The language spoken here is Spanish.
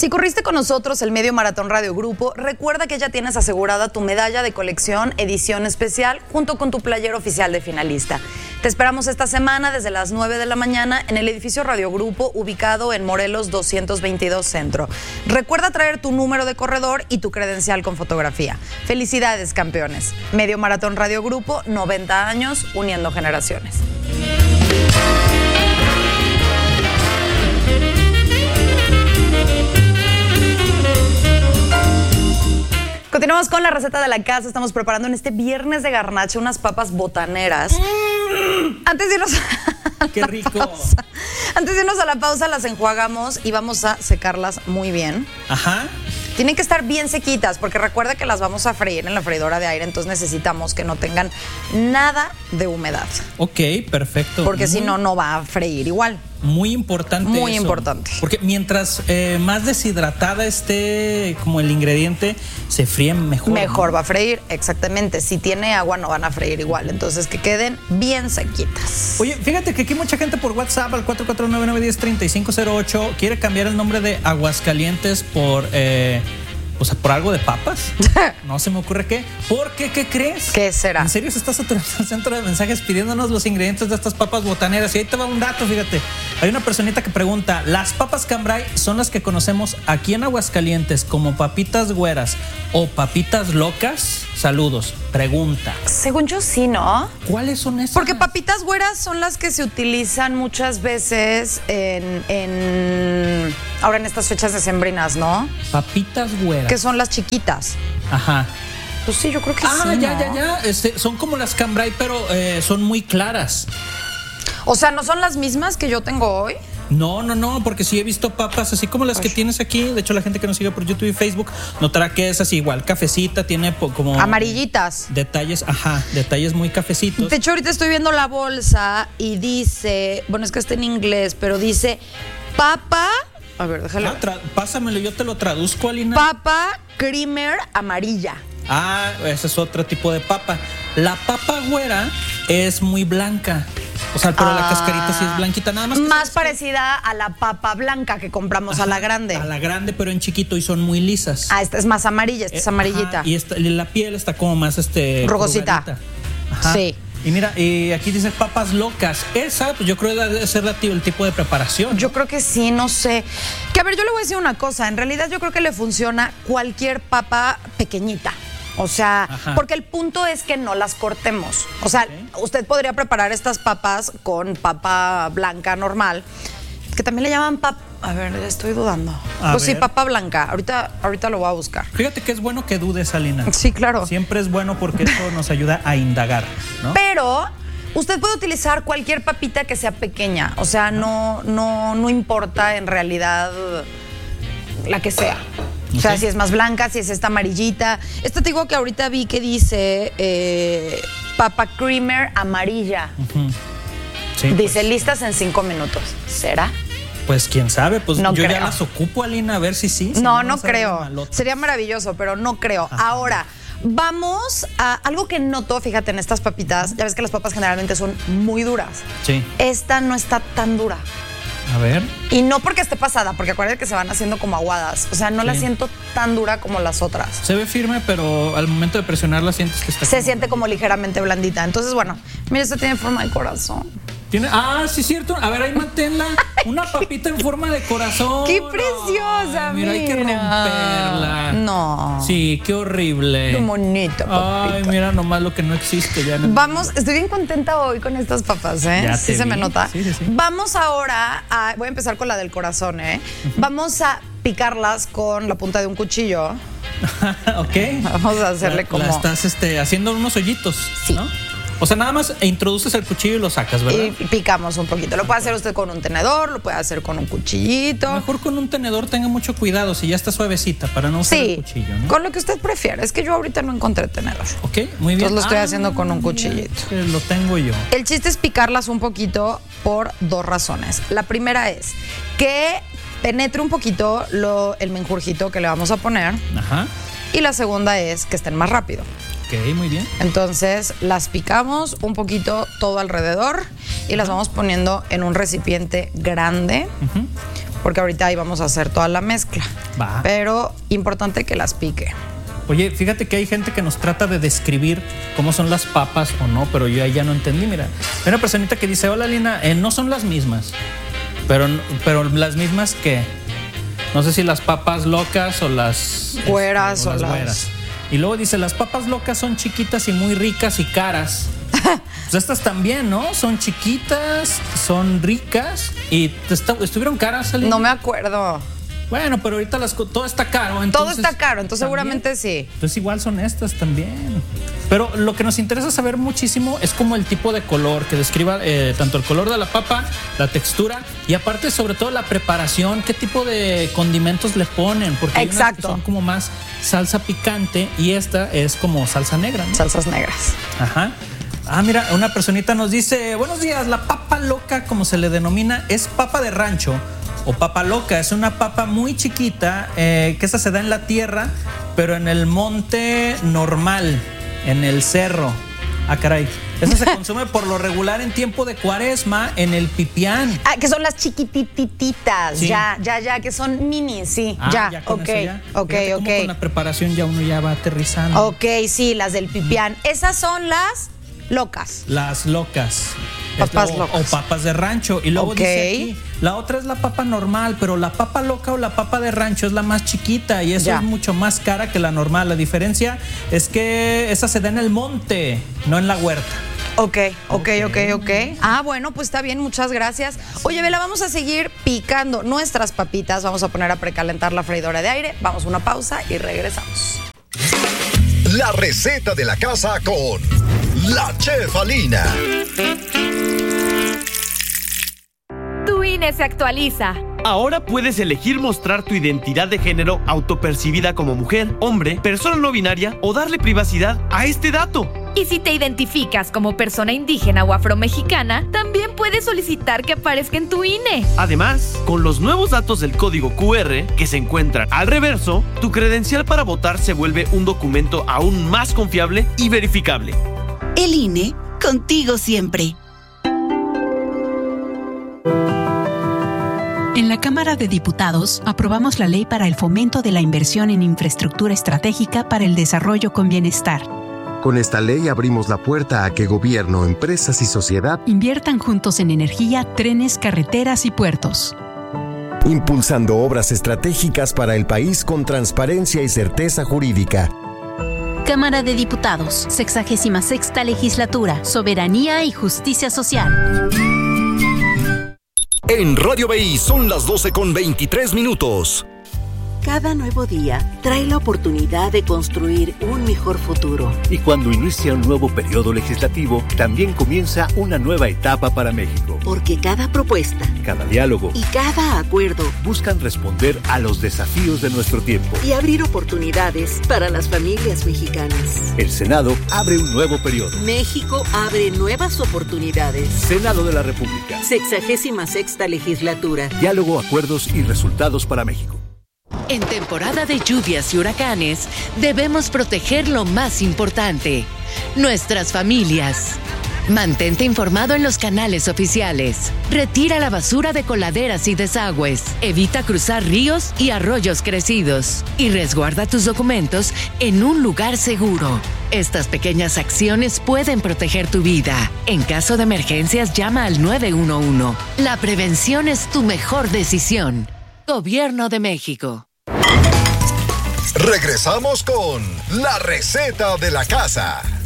Si corriste con nosotros el Medio Maratón Radio Grupo, recuerda que ya tienes asegurada tu medalla de colección edición especial junto con tu playera oficial de finalista. Te esperamos esta semana desde las 9 de la mañana en el edificio Radio Grupo ubicado en Morelos 222 Centro. Recuerda traer tu número de corredor y tu credencial con fotografía. Felicidades, campeones. Medio Maratón Radio Grupo, 90 años uniendo generaciones. Continuamos con la receta de la casa. Estamos preparando en este viernes de garnacha unas papas botaneras. Antes de irnos ¡Qué rico! Antes de irnos a la pausa, las enjuagamos y vamos a secarlas muy bien. Ajá. Tienen que estar bien sequitas porque recuerda que las vamos a freír en la freidora de aire, entonces necesitamos que no tengan nada de humedad. Ok, perfecto. Porque si no, no va a freír igual. Muy importante. Muy eso. importante. Porque mientras más deshidratada esté como el ingrediente, se fríe mejor. Mejor ¿no? va a freír, exactamente. Si tiene agua no van a freír igual, entonces que queden bien sequitas. Oye, fíjate que aquí mucha gente por WhatsApp al 449-910-3508 quiere cambiar el nombre de Aguascalientes por... o sea, por algo de papas. No se me ocurre qué. ¿Por qué? ¿Qué crees? ¿Qué será? En serio, se está saturando el centro de mensajes pidiéndonos los ingredientes de estas papas botaneras. Y ahí te va un dato, fíjate. Hay una personita que pregunta, ¿las papas cambray son las que conocemos aquí en Aguascalientes como papitas güeras o papitas locas? Saludos. Pregunta. Según yo sí, ¿no? ¿Cuáles son esas? Porque papitas güeras son las que se utilizan muchas veces ahora en estas fechas decembrinas, ¿no? Papitas güeras. Que son las chiquitas. Ajá. Pues sí, yo creo que sí, ya. Son como las cambray, pero son muy claras. O sea, ¿no son las mismas que yo tengo hoy? No, porque sí he visto papas así como las que tienes aquí. De hecho, la gente que nos sigue por YouTube y Facebook notará que es así igual, cafecita, tiene como... amarillitas. Detalles muy cafecitos. De hecho, ahorita estoy viendo la bolsa y dice, bueno, es que está en inglés, pero dice papa... A ver, déjale. Pásamelo, yo te lo traduzco, Alina. Papa creamer amarilla. Ese es otro tipo de papa. La papa güera es muy blanca. O sea, pero la cascarita sí es blanquita, nada más. Más parecida a la papa blanca que compramos. Ajá, a la grande. A la grande, pero en chiquito y son muy lisas. Esta es más amarilla, esta es amarillita. Ajá, y la piel está como más rugosita. Ajá. Sí. Y mira, aquí dice papas locas. Esa, pues yo creo que debe ser el tipo de preparación. Yo creo que sí, no sé. Que a ver, yo le voy a decir una cosa. En realidad yo creo que le funciona cualquier papa pequeñita. O sea, ajá, porque el punto es que no las cortemos. O sea, usted podría preparar estas papas con papa blanca normal, que también le llaman papa. A ver, estoy dudando. Pues sí, papa blanca. Ahorita lo voy a buscar. Fíjate que es bueno que dudes, Alina. Sí, claro. Siempre es bueno porque eso nos ayuda a indagar, ¿no? Pero usted puede utilizar cualquier papita que sea pequeña. O sea, no importa en realidad la que sea. O sea, si es más blanca, si es esta amarillita. Esta te digo que ahorita vi que dice papa creamer amarilla. Sí, dice pues, listas en 5 minutos. ¿Será? Pues quién sabe, pues no yo creo. Ya las ocupo, Alina, a ver si sí. No creo. Sería maravilloso, pero no creo. Ajá. Ahora, vamos a algo que noto, fíjate, en estas papitas. Ya ves que las papas generalmente son muy duras. Sí. Esta no está tan dura. A ver. Y no porque esté pasada, porque acuérdate que se van haciendo como aguadas. O sea, no la siento tan dura como las otras. Se ve firme, pero al momento de presionarla sientes que está... Se siente como ligeramente blandita. Entonces, bueno, mira, esta tiene forma de corazón. Sí, cierto. A ver, ahí manténla. Una papita en forma de corazón. ¡Qué preciosa! Mira, hay que romperla. No. Sí, qué horrible. Qué bonita papita. Ay, mira nomás lo que no existe ya. Vamos, estoy bien contenta hoy con estas papas, ¿eh? Ya sí se me nota. Sí. Vamos ahora a... Voy a empezar con la del corazón, ¿eh? Vamos a picarlas con la punta de un cuchillo. Ok. Vamos a hacerle como... La estás haciendo unos hoyitos, sí, ¿no? O sea, nada más introduces el cuchillo y lo sacas, ¿verdad? Y picamos un poquito. Lo puede hacer usted con un tenedor, lo puede hacer con un cuchillito. Mejor con un tenedor, tenga mucho cuidado si ya está suavecita para no usar el cuchillo, ¿no? Con lo que usted prefiera. Es que yo ahorita no encontré tenedor. Ok, muy bien. Entonces lo estoy haciendo con un cuchillito. Lo tengo yo. El chiste es picarlas un poquito por 2 razones. La primera es que penetre un poquito el menjurjito que le vamos a poner. Ajá. Y la segunda es que estén más rápido. Ok, muy bien. Entonces las picamos un poquito todo alrededor y las vamos poniendo en un recipiente grande porque ahorita ahí vamos a hacer toda la mezcla. Va. Pero importante que las pique. Oye, fíjate que hay gente que nos trata de describir cómo son las papas o no, pero yo ahí ya no entendí. Mira, hay una personita que dice, hola Lina, no son las mismas, pero las mismas que, no sé si las papas locas o las güeras o las güeras. Y luego dice, las papas locas son chiquitas y muy ricas y caras. Pues estas también, ¿no? Son chiquitas, son ricas y estuvieron caras, Lina. No me acuerdo. Bueno, pero ahorita todo está caro. Entonces, todo está caro, entonces también, seguramente sí. Entonces igual son estas también. Pero lo que nos interesa saber muchísimo es como el tipo de color, que describa tanto el color de la papa, la textura y aparte sobre todo la preparación, qué tipo de condimentos le ponen. Porque hay unas que son como más salsa picante y esta es como salsa negra, ¿no? Salsas negras. Ajá. Ah, mira, una personita nos dice, buenos días, la papa loca, como se le denomina, es papa de rancho o papa loca. Es una papa muy chiquita que esa se da en la tierra, pero en el monte normal, en el cerro. Ah, caray. Esa se consume por lo regular en tiempo de cuaresma en el pipián. Ah, que son las chiquitititas. Sí. Ya, que son mini, sí. Ya con eso ya. Fíjate cómo con la preparación ya uno ya va aterrizando. Ok, sí, las del pipián. Esas son las locas. Las locas. Papas locas. O papas de rancho. Y luego dice aquí, la otra es la papa normal, pero la papa loca o la papa de rancho es la más chiquita y eso es mucho más cara que la normal. La diferencia es que esa se da en el monte, no en la huerta. Ok. Ah, bueno, pues está bien, muchas gracias. Oye, Vela, vamos a seguir picando nuestras papitas. Vamos a poner a precalentar la freidora de aire. Vamos a una pausa y regresamos. La receta de la casa con la Chef Alina. Tu INE se actualiza. Ahora puedes elegir mostrar tu identidad de género autopercibida como mujer, hombre, persona no binaria o darle privacidad a este dato. Y si te identificas como persona indígena o afromexicana, también puedes solicitar que aparezca en tu INE. Además, con los nuevos datos del código QR que se encuentran al reverso, tu credencial para votar se vuelve un documento aún más confiable y verificable. El INE, contigo siempre. En la Cámara de Diputados aprobamos la Ley para el Fomento de la Inversión en Infraestructura Estratégica para el Desarrollo con Bienestar. Con esta ley abrimos la puerta a que gobierno, empresas y sociedad inviertan juntos en energía, trenes, carreteras y puertos. Impulsando obras estratégicas para el país con transparencia y certeza jurídica. Cámara de Diputados, 66ª Legislatura, Soberanía y Justicia Social. En Radio BI son las 12:23. Cada nuevo día trae la oportunidad de construir un mejor futuro. Y cuando inicia un nuevo periodo legislativo, también comienza una nueva etapa para México. Porque cada propuesta, cada diálogo y cada acuerdo buscan responder a los desafíos de nuestro tiempo y abrir oportunidades para las familias mexicanas. El Senado abre un nuevo periodo. México abre nuevas oportunidades. Senado de la República. 66ª Legislatura. Diálogo, acuerdos y resultados para México. En temporada de lluvias y huracanes, debemos proteger lo más importante, nuestras familias. Mantente informado en los canales oficiales. Retira la basura de coladeras y desagües. Evita cruzar ríos y arroyos crecidos. Y resguarda tus documentos en un lugar seguro. Estas pequeñas acciones pueden proteger tu vida. En caso de emergencias, llama al 911. La prevención es tu mejor decisión. Gobierno de México. Regresamos con la receta de la casa.